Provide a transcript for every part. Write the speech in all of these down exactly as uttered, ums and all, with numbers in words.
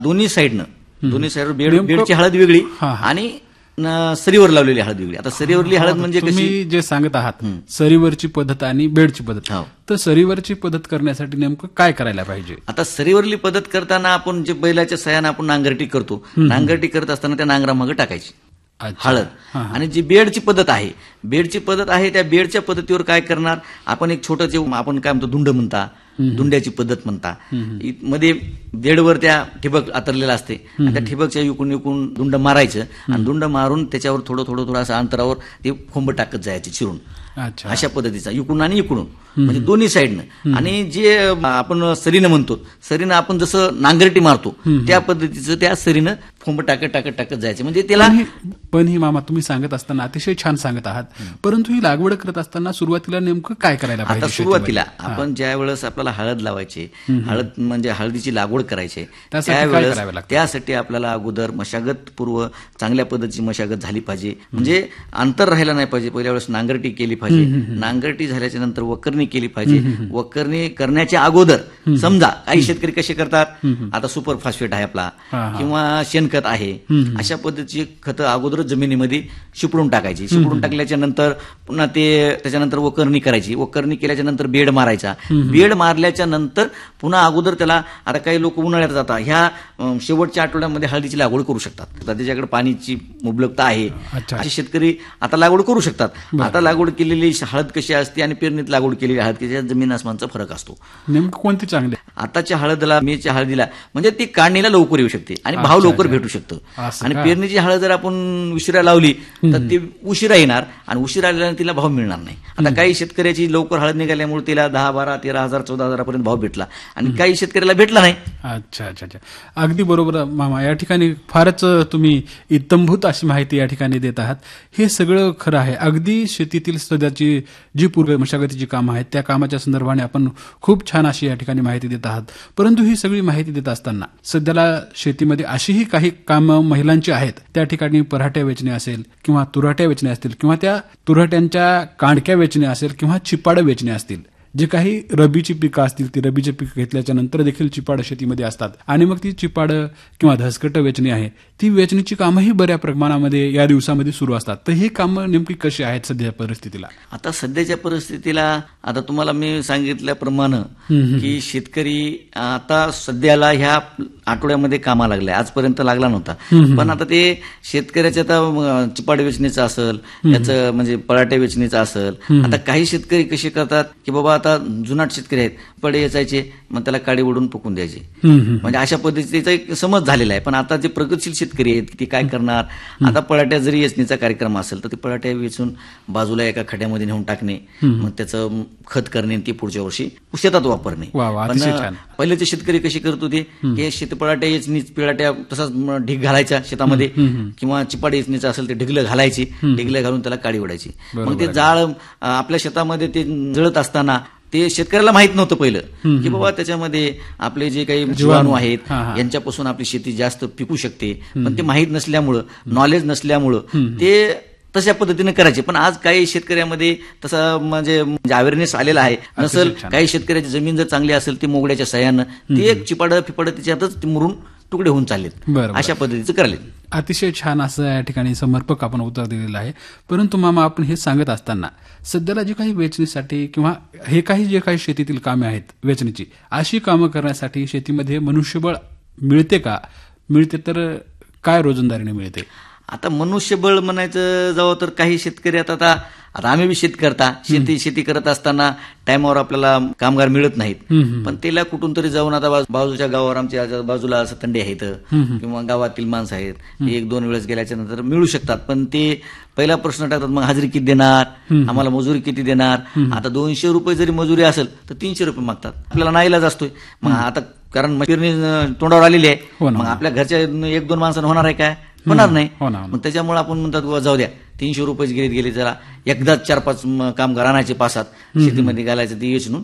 दोन्ही साईडनं दोन्ही साईडवर बेड बेडची हळद वेगळी आणि सरीवर लावलेली हळद वेगळी. आता सरीवरली हळद म्हणजे तुम्ही जे सांगत आहात सरीवरची पद्धत आणि बेडची पद्धत, तर सरीवरची पद्धत करण्यासाठी नेमकं काय करायला पाहिजे? आता सरीवरली पद्धत करताना आपण जे बैलाच्या सहाय्याने आपण नांगरटी करतो, नांगरटी करत असताना त्या नांगरामागे टाकायची हळद. आणि जी बेडची पद्धत आहे बेडची पद्धत आहे त्या बेडच्या पद्धतीवर काय करणार आपण, एक छोटं जे आपण काय म्हणतो धुंड म्हणता, धुंड्याची पद्धत म्हणता, मध्ये बेडवर त्या ठिबक आतरलेला असते आणि त्या ठिबकच्या युकून युकून धुंड मारायचं आणि धुंड मारून त्याच्यावर थोडं थोडं थोडं असं अंतरावर ते खोंब टाकत जायचे चिरून, अशा पद्धतीचा इकडून आणि इकडून म्हणजे दोन्ही साईडनं. आणि जे आपण सरीनं म्हणतो, सरीनं आपण जसं नांगरटी मारतो त्या पद्धतीचं त्या सरीनं खोंब टाकत टाकत टाकत जायचे. म्हणजे त्याला पण ही मामा तुम्ही सांगत असताना अतिशय छान सांगत आहात, परंतु ही लागवड करत असताना सुरुवातीला नेमकं काय करायला पाहिजे? आता सुरुवातीला आपण ज्या वेळेस आपल्याला हळद लावायची, हळद म्हणजे हळदीची लागवड करायची, त्यावेळेस त्यासाठी आपल्याला अगोदर मशागत पूर्व चांगल्या पद्धतीची मशागत झाली पाहिजे. म्हणजे अंतर राहायला नाही पाहिजे. पहिल्या वेळेस नांगरटी केली पाहिजे, नांगरटी झाल्याच्या नंतर वकरणी केली पाहिजे. वकरणी करण्याच्या अगोदर समजा काही शेतकरी कसे करतात, आता सुपर फॉस्फेट आहे आपला किंवा शेणखत आहे, अशा पद्धतीची खतं अगोदरच जमिनीमध्ये शिपडून टाकायची. शिपडून टाकल्याच्या नंतर पुन्हा ते त्याच्यानंतर वकरणी करायची. वकरणी केल्याच्या नंतर बेड मारायचा. बेड मारल्याच्या नंतर पुन्हा अगोदर त्याला, आता काही लोक उन्हाळ्यात जातात, ह्या शेवटच्या आठवड्यामध्ये हळदीची लागवड करू शकतात. आता त्याच्याकडे पाण्याची मुबलकता आहे असे शेतकरी आता लागवड करू शकतात. आता लागवड केलेली हळद कशी असते आणि पेरणीत लागवड केलेली हळद कशी, जमीन आसमानचा फरक असतो. नेमकं कोणती चांगली? आताच्या हळदला, मेच्या हळदीला म्हणजे ती काढणीला लवकर येऊ शकते आणि भाव लवकर भेटू शकतो. आणि पेरणीची हळद जर आपण उशिरा लावली तर ती उशिरा येणार आणि उशिरा आल्याने तिला भाव मिळणार नाही. आता काही शेतकऱ्याची लवकर हळद निघाल्यामुळे तिला दहा बारा तेरा हजार चौदा हजारापर्यंत भाव भेटला आणि काही शेतकऱ्याला भेटला नाही. अच्छा अच्छा अच्छा अगदी बरोबर मामा. या ठिकाणी फारच तुम्ही इत्तंभूत अशी माहिती या ठिकाणी देत आहात. हे सगळं खरं आहे. अगदी शेतीतील सध्याची जी पूर्व मशागतीची कामं आहेत त्या कामाच्या संदर्भाने आपण खूप छान अशी या ठिकाणी माहिती देत आहात. परंतु ही सगळी माहिती देत असताना सध्याला शेतीमध्ये अशीही काही कामं महिलांची आहेत. त्या ठिकाणी पराठ्या वेचणे असेल किंवा तुराट्या वेचणे असतील किंवा त्या तुराट्यांच्या कांडक्या वेचणे असेल किंवा चिपाडं वेचणे असतील, जे काही रबीची पिकं असतील ती रबीची पिकं घेतल्याच्या नंतर देखील चिपाडं शेतीमध्ये असतात आणि मग ती चिपाडं किंवा धसकटं वेचणी आहे ती वेचणीची कामंही बऱ्या प्रमाणामध्ये या दिवसामध्ये सुरू असतात. तर ही कामं नेमकी कशी आहेत सध्या परिस्थितीला? आता सध्याच्या परिस्थितीला आता तुम्हाला मी सांगितल्याप्रमाणे की शेतकरी आता सध्याला ह्या आठवड्यामध्ये कामा लागलाय, आजपर्यंत लागला नव्हता. पण आता ते शेतकऱ्याचं आता चिपाड वेचणीचं असेल, याचं म्हणजे पराठ्या वेचणीचं असेल. आता काही शेतकरी कसे करतात की बाबा आता जुनाट शेतकरी आहेत, पडे याचायचे मग त्याला काडी ओढून पकून द्यायचे, म्हणजे अशा पद्धतीचा एक समज झालेला आहे. पण आता जे प्रगतशील शेतकरी आहेत ते काय करणार, आता पराठ्या जरी वेचणीचा कार्यक्रम असेल तर ते पराठ्या वेचून बाजूला एका खड्यामध्ये नेऊन टाकणे, मग त्याचं खत करणे, ते पुढच्या वर्षी शेतात वापरणे. पण पहिलेचे शेतकरी कसे करत होते की शेत पराठ्या वेचणीच पिळाट्या तसाच ढीग घालायच्या शेतामध्ये किंवा चिपाड वेचणीचं असेल ते ढिगलं घालायची, ढिगलं घालून त्याला काडी ओढायची. मग ते जाळ आपल्या शेतामध्ये ते जळत असताना ते शेतकऱ्याला माहित नव्हतं पहिलं की बाबा त्याच्यामध्ये आपले जे काही जीवाणू आहेत यांच्यापासून आपली शेती जास्त पिकू शकते. पण ते माहीत नसल्यामुळं, नॉलेज नसल्यामुळं ते तशा पद्धतीने करायचे. पण आज काही शेतकऱ्यामध्ये तसा म्हणजे अवेअरनेस आलेला आहे नसेल. काही शेतकऱ्याची जमीन जर चांगली असेल ती मोगड्याच्या सहाय्यानं ते एक चिपाडं फिपाडं त्याच्यातच मुरून तुकडे होऊन चाललेत, अशा पद्धतीचं करायला. अतिशय छान असं या ठिकाणी समर्पक आपण उत्तर दिलेलं आहे. परंतु मामा आपण हे सांगत असताना सध्याला जी काही वेचणीसाठी किंवा हे काही जे काही शेतीतील कामे आहेत वेचणीची, अशी कामं करण्यासाठी शेतीमध्ये मनुष्यबळ मिळते का? मिळते तर काय रोजंदारीने मिळते? आता मनुष्यबळ म्हणायचं जावं तर काही शेतकरी आता आता आता आम्ही बी शेत करता शेती शेती करत असताना टायमावर आपल्याला कामगार मिळत नाहीत. पण त्याला कुठून तरी जाऊन आता बाजूच्या गावावर आमच्या बाजूला असं तंडे आहेत किंवा गावातील माणसं आहेत, एक दोन वेळेस गेल्याच्या नंतर मिळू शकतात. पण ते पहिला प्रश्न टाकतात मग हजेरी किती देणार, आम्हाला मजुरी किती देणार. आता दोनशे रुपये जरी मजुरी असेल तर तीनशे रुपये मागतात. आपल्याला नाईलाज असतोय. मग आता कारण पेरणी तोंडावर आलेली आहे, मग आपल्या घरच्या एक दोन माणसांना होणार आहे काय? होणार नाही. मग त्याच्यामुळे आपण म्हणतात जाऊ द्या तीनशे रुपये गेले गेले जरा एकदाच चार पाच कामगार आणायचे, पाच सात शेतीमध्ये घालायचं, ते वेचून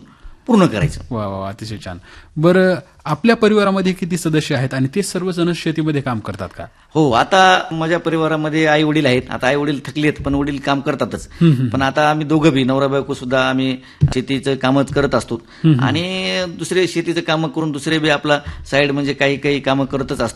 पूर्ण करायचं. वा वा अतिशय छान. बरं, आपल्या परिवारामध्ये किती सदस्य आहेत आणि ते सर्वजण शेतीमध्ये काम करतात का? हो, आता माझ्या परिवारामध्ये आई वडील आहेत. आता आई वडील थकले आहेत पण वडील काम करतातच. पण आता आम्ही दोघं बी नवरा बायको सुद्धा आम्ही शेतीचं कामच करत असतो आणि दुसरे शेतीचं कामं करून दुसरे बी आपला साईड म्हणजे काही काही कामं करतच असतो.